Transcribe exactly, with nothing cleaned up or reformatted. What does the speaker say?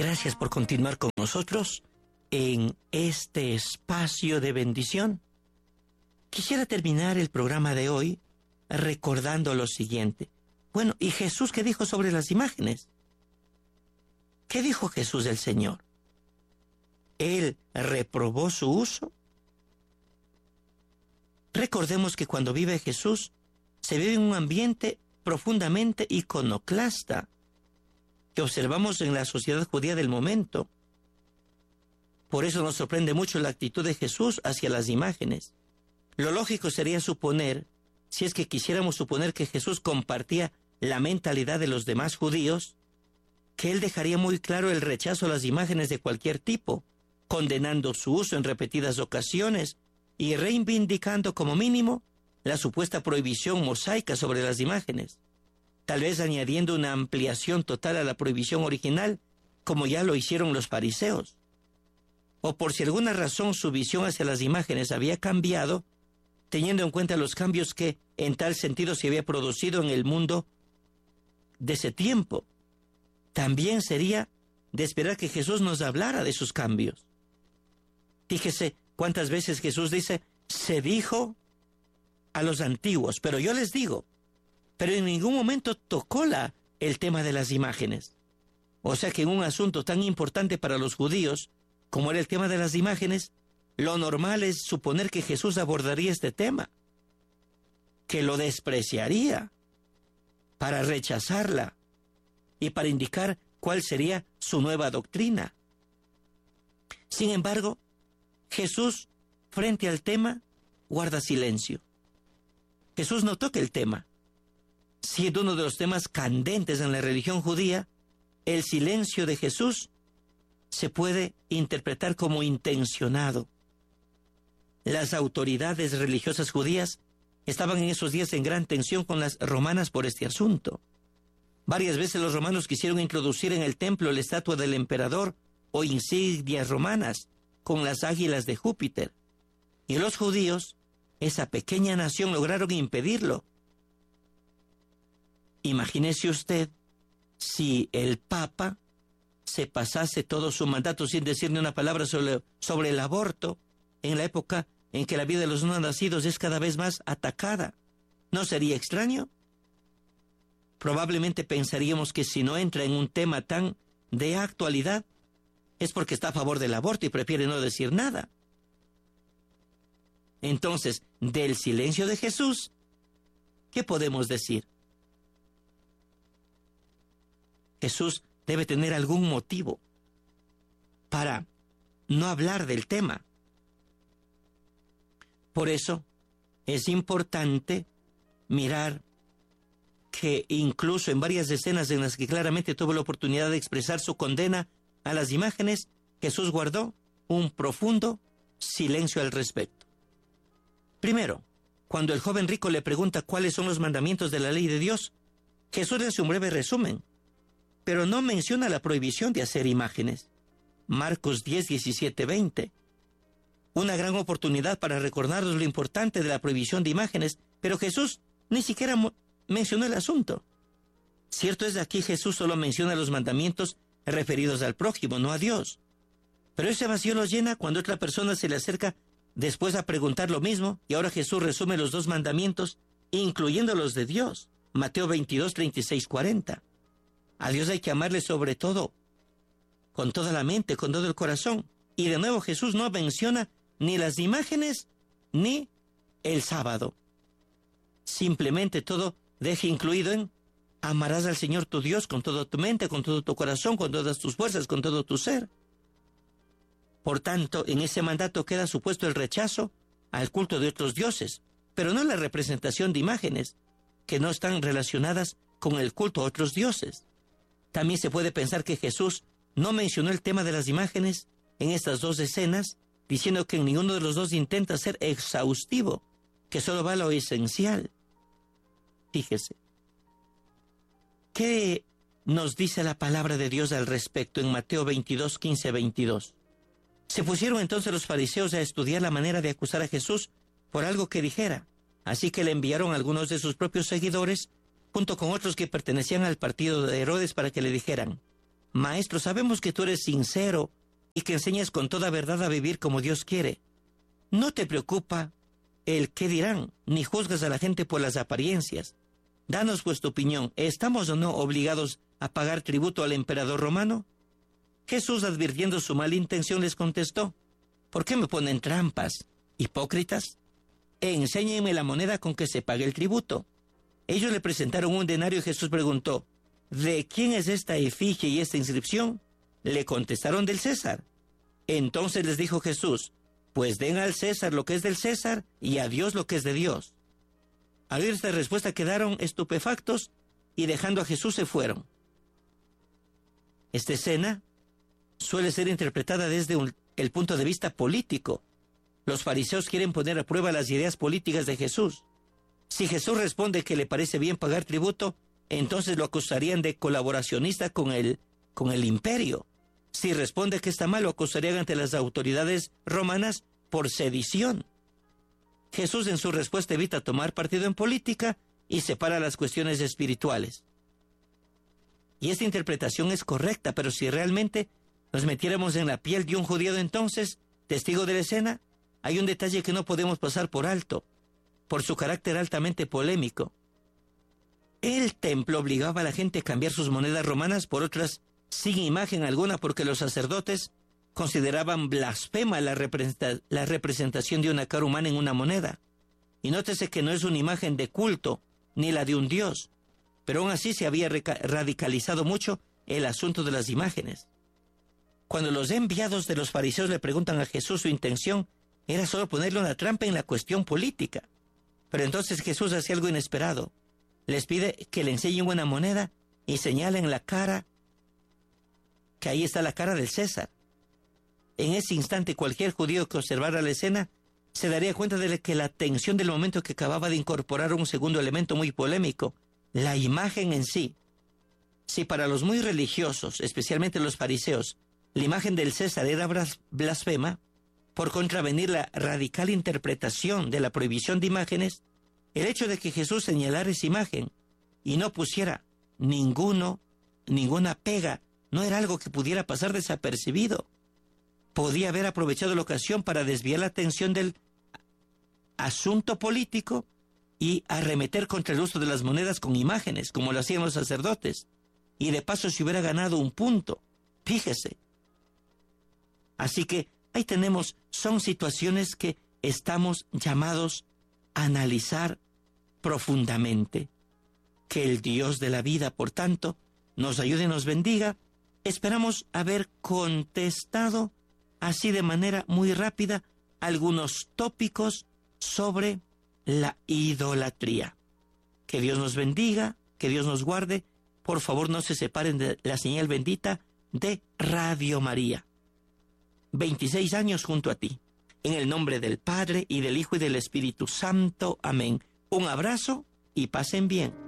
Gracias por continuar con nosotros en este espacio de bendición. Quisiera terminar el programa de hoy recordando lo siguiente. Bueno, ¿y Jesús qué dijo sobre las imágenes? ¿Qué dijo Jesús del Señor? ¿Él reprobó su uso? Recordemos que cuando vive Jesús, se vive en un ambiente profundamente iconoclasta que observamos en la sociedad judía del momento. Por eso nos sorprende mucho la actitud de Jesús hacia las imágenes. Lo lógico sería suponer, si es que quisiéramos suponer que Jesús compartía la mentalidad de los demás judíos, que él dejaría muy claro el rechazo a las imágenes de cualquier tipo, condenando su uso en repetidas ocasiones y reivindicando como mínimo la supuesta prohibición mosaica sobre las imágenes, tal vez añadiendo una ampliación total a la prohibición original, como ya lo hicieron los fariseos. O por si alguna razón su visión hacia las imágenes había cambiado, teniendo en cuenta los cambios que en tal sentido se había producido en el mundo de ese tiempo. También sería de esperar que Jesús nos hablara de sus cambios. Fíjese cuántas veces Jesús dice, se dijo a los antiguos, pero yo les digo, pero en ningún momento tocó la, el tema de las imágenes. O sea que en un asunto tan importante para los judíos, como era el tema de las imágenes, lo normal es suponer que Jesús abordaría este tema, que lo despreciaría, para rechazarla y para indicar cuál sería su nueva doctrina. Sin embargo, Jesús, frente al tema, guarda silencio. Jesús no toca el tema. Siendo uno de los temas candentes en la religión judía, el silencio de Jesús se puede interpretar como intencionado. Las autoridades religiosas judías estaban en esos días en gran tensión con las romanas por este asunto. Varias veces los romanos quisieron introducir en el templo la estatua del emperador o insignias romanas con las águilas de Júpiter. Y los judíos, esa pequeña nación, lograron impedirlo. Imagínese usted si el Papa se pasase todo su mandato sin decir ni una palabra sobre, sobre el aborto en la época en que la vida de los no nacidos es cada vez más atacada. ¿No sería extraño? Probablemente pensaríamos que si no entra en un tema tan de actualidad, es porque está a favor del aborto y prefiere no decir nada. Entonces, del silencio de Jesús, ¿qué podemos decir? Jesús debe tener algún motivo para no hablar del tema. Por eso, es importante mirar que incluso en varias escenas en las que claramente tuvo la oportunidad de expresar su condena a las imágenes, Jesús guardó un profundo silencio al respecto. Primero, cuando el joven rico le pregunta cuáles son los mandamientos de la ley de Dios, Jesús le hace un breve resumen, pero no menciona la prohibición de hacer imágenes. Marcos diez, diecisiete, veinte. Una gran oportunidad para recordarnos lo importante de la prohibición de imágenes, pero Jesús ni siquiera mencionó el asunto. Cierto es que aquí Jesús solo menciona los mandamientos referidos al prójimo, no a Dios. Pero ese vacío lo llena cuando otra persona se le acerca después a preguntar lo mismo, y ahora Jesús resume los dos mandamientos, incluyendo los de Dios. Mateo veintidós, treinta y seis, cuarenta. A Dios hay que amarle sobre todo, con toda la mente, con todo el corazón. Y de nuevo Jesús no menciona ni las imágenes ni el sábado. Simplemente todo deja incluido en amarás al Señor tu Dios con toda tu mente, con todo tu corazón, con todas tus fuerzas, con todo tu ser. Por tanto, en ese mandato queda supuesto el rechazo al culto de otros dioses, pero no la representación de imágenes que no están relacionadas con el culto a otros dioses. También se puede pensar que Jesús no mencionó el tema de las imágenes en estas dos escenas, diciendo que en ninguno de los dos intenta ser exhaustivo, que solo va a lo esencial. Fíjese, ¿qué nos dice la palabra de Dios al respecto en Mateo veintidós, quince, veintidós? Se pusieron entonces los fariseos a estudiar la manera de acusar a Jesús por algo que dijera, así que le enviaron a algunos de sus propios seguidores, junto con otros que pertenecían al partido de Herodes, para que le dijeran: Maestro, sabemos que tú eres sincero y que enseñas con toda verdad a vivir como Dios quiere. No te preocupa el qué dirán, ni juzgas a la gente por las apariencias. Danos pues tu opinión. ¿Estamos o no obligados a pagar tributo al emperador romano? Jesús, advirtiendo su mala intención, les contestó: ¿por qué me ponen trampas, hipócritas? Enséñenme la moneda con que se pague el tributo. Ellos le presentaron un denario y Jesús preguntó: ¿de quién es esta efigie y esta inscripción? Le contestaron: del César. Entonces les dijo Jesús: pues den al César lo que es del César y a Dios lo que es de Dios. Al oír esta respuesta quedaron estupefactos y dejando a Jesús se fueron. Esta escena suele ser interpretada desde un, el punto de vista político. Los fariseos quieren poner a prueba las ideas políticas de Jesús. Si Jesús responde que le parece bien pagar tributo, entonces lo acusarían de colaboracionista con el, con el imperio. Si responde que está mal, lo acusarían ante las autoridades romanas por sedición. Jesús en su respuesta evita tomar partido en política y separa las cuestiones espirituales. Y esta interpretación es correcta, pero si realmente nos metiéramos en la piel de un judío entonces, testigo de la escena, hay un detalle que no podemos pasar por alto, por su carácter altamente polémico. El templo obligaba a la gente a cambiar sus monedas romanas por otras sin imagen alguna, porque los sacerdotes consideraban blasfema la, representa- la representación de una cara humana en una moneda. Y nótese que no es una imagen de culto, ni la de un dios, pero aún así se había reca- radicalizado mucho el asunto de las imágenes. Cuando los enviados de los fariseos le preguntan a Jesús su intención, era solo ponerle una trampa en la cuestión política. Pero entonces Jesús hace algo inesperado. Les pide que le enseñen una moneda y señalen la cara, que ahí está la cara del César. En ese instante cualquier judío que observara la escena se daría cuenta de que la tensión del momento que acababa de incorporar un segundo elemento muy polémico, la imagen en sí. Si para los muy religiosos, especialmente los fariseos, la imagen del César era blasfema, por contravenir la radical interpretación de la prohibición de imágenes, el hecho de que Jesús señalara esa imagen y no pusiera ninguno, ninguna pega, no era algo que pudiera pasar desapercibido. Podía haber aprovechado la ocasión para desviar la atención del asunto político y arremeter contra el uso de las monedas con imágenes, como lo hacían los sacerdotes. Y de paso se hubiera ganado un punto. Fíjese. Así que ahí tenemos, son situaciones que estamos llamados a analizar profundamente. Que el Dios de la vida, por tanto, nos ayude y nos bendiga. Esperamos haber contestado así de manera muy rápida algunos tópicos sobre la idolatría. Que Dios nos bendiga, que Dios nos guarde. Por favor, no se separen de la señal bendita de Radio María. veintiséis años junto a ti. En el nombre del Padre, y del Hijo, y del Espíritu Santo. Amén. Un abrazo y pasen bien.